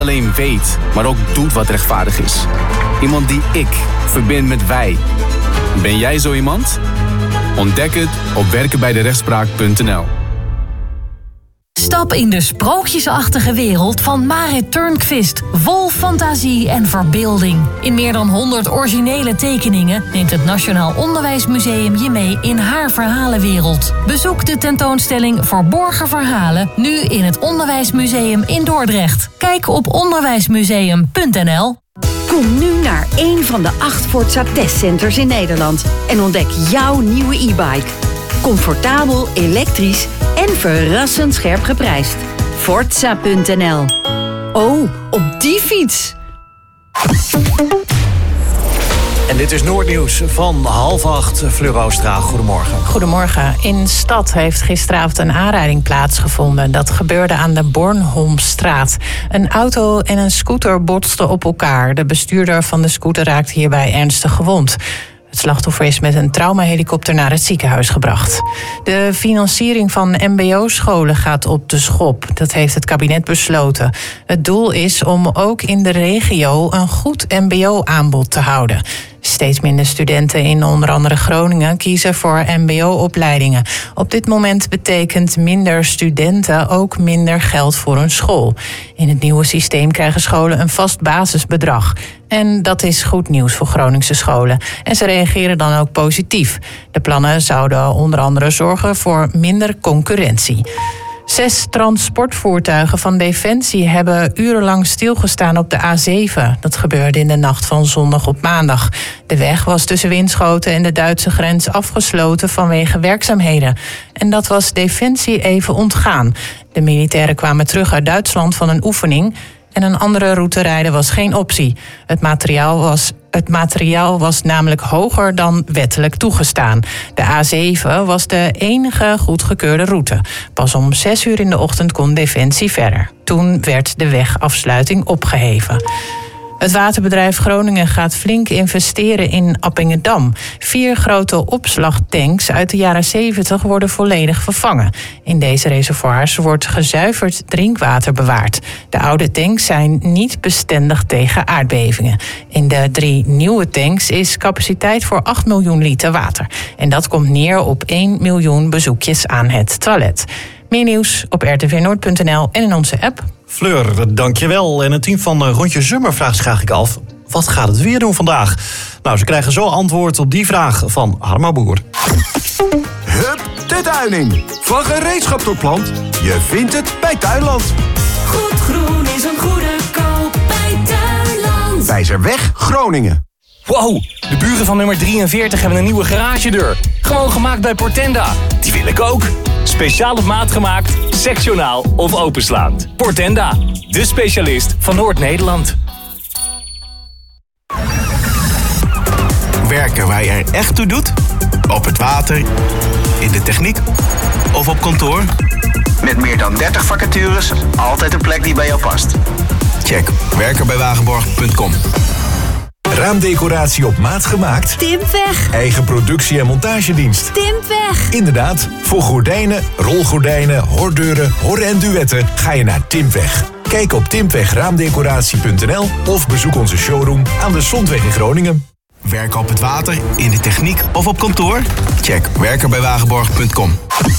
alleen weet, maar ook doet wat rechtvaardig is. Iemand die ik verbind met wij. Ben jij zo iemand? Ontdek het op werkenbijderechtspraak.nl. Stap in de sprookjesachtige wereld van Marit Turnquist. Vol fantasie en verbeelding. In meer dan 100 originele tekeningen neemt het Nationaal Onderwijsmuseum je mee in haar verhalenwereld. Bezoek de tentoonstelling Verborgen Verhalen nu in het Onderwijsmuseum in Dordrecht. Kijk op onderwijsmuseum.nl. Kom nu naar een van de 8 Forza testcenters in Nederland en ontdek jouw nieuwe e-bike. Comfortabel, elektrisch en verrassend scherp geprijsd. Forza.nl. Oh, op die fiets! En dit is Noordnieuws van 7:30. Fleur Oostra, goedemorgen. Goedemorgen. In Stad heeft gisteravond een aanrijding plaatsgevonden. Dat gebeurde aan de Bornholmstraat. Een auto en een scooter botsten op elkaar. De bestuurder van de scooter raakte hierbij ernstig gewond. Het slachtoffer is met een traumahelikopter naar het ziekenhuis gebracht. De financiering van mbo-scholen gaat op de schop. Dat heeft het kabinet besloten. Het doel is om ook in de regio een goed mbo-aanbod te houden. Steeds minder studenten in onder andere Groningen kiezen voor mbo-opleidingen. Op dit moment betekent minder studenten ook minder geld voor een school. In het nieuwe systeem krijgen scholen een vast basisbedrag. En dat is goed nieuws voor Groningse scholen. En ze reageren dan ook positief. De plannen zouden onder andere zorgen voor minder concurrentie. 6 transportvoertuigen van Defensie hebben urenlang stilgestaan op de A7. Dat gebeurde in de nacht van zondag op maandag. De weg was tussen Winschoten en de Duitse grens afgesloten vanwege werkzaamheden. En dat was Defensie even ontgaan. De militairen kwamen terug uit Duitsland van een oefening en een andere route rijden was geen optie. Het materiaal was namelijk hoger dan wettelijk toegestaan. De A7 was de enige goedgekeurde route. Pas om 6 uur in de ochtend kon Defensie verder. Toen werd de wegafsluiting opgeheven. Het waterbedrijf Groningen gaat flink investeren in Appingedam. 4 grote opslagtanks uit de jaren 70 worden volledig vervangen. In deze reservoirs wordt gezuiverd drinkwater bewaard. De oude tanks zijn niet bestendig tegen aardbevingen. In de 3 nieuwe tanks is capaciteit voor 8 miljoen liter water. En dat komt neer op 1 miljoen bezoekjes aan het toilet. Meer nieuws op rtvnoord.nl en in onze app. Fleur, dankjewel. En het team van Rondje Zummer vraagt zich eigenlijk af: wat gaat het weer doen vandaag? Nou, ze krijgen zo antwoord op die vraag van Harma Boer. Hup, de tuining. Van gereedschap tot plant. Je vindt het bij Tuinland. Goed groen is een goede koop bij Tuinland. Wijzerweg, Groningen. Wow, de buren van nummer 43 hebben een nieuwe garagedeur. Gewoon gemaakt bij Portenda. Die wil ik ook. Speciaal op maat gemaakt, sectionaal of openslaand. Portenda, de specialist van Noord-Nederland. Werken waar je er echt toe doet? Op het water, in de techniek of op kantoor? Met meer dan 30 vacatures, altijd een plek die bij jou past. Check werkenbijwagenborg.com. Raamdecoratie op maat gemaakt? Timpweg. Eigen productie- en montagedienst? Timpweg. Inderdaad, voor gordijnen, rolgordijnen, hordeuren, hor- en duetten ga je naar Timpweg. Kijk op timpwegraamdecoratie.nl of bezoek onze showroom aan de Zondweg in Groningen. Werken op het water, in de techniek of op kantoor? Check werkenbijwagenborg.com.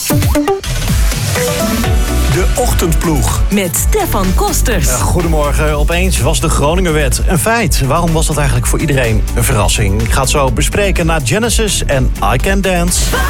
De Ochtendploeg. Met Stefan Kosters. Goedemorgen. Opeens was de Groningenwet een feit. Waarom was dat eigenlijk voor iedereen een verrassing? Ik ga het zo bespreken na Genesis en I Can Dance.